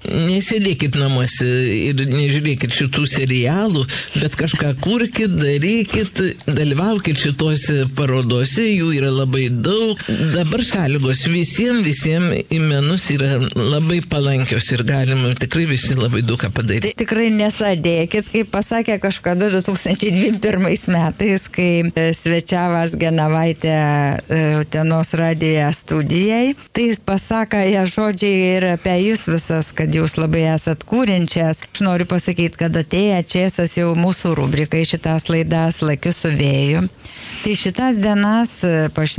nesėdėkit namuose ir nežiūrėkit šitų serialų, bet kažką kurkit, darykit, dalyvaukit šitose parodose, jų yra labai daug. Dabar sąlygos visiems į menus yra labai palankios ir galima tikrai visi labai daug ką padaryti. Tai tikrai nesadėkit, kaip pasakė kažkada 2021 metais, kai svečiavas Genovaitė Utenos radijo studijai, tai pasaka ją žodžiai ir apie jūs visas, kad jūs labai esat kūrinčias. Aš noriu pasakyti, kad atėję Česas jau mūsų rubrikai šitas laidas Laiku su vėju. Tai šitas dienas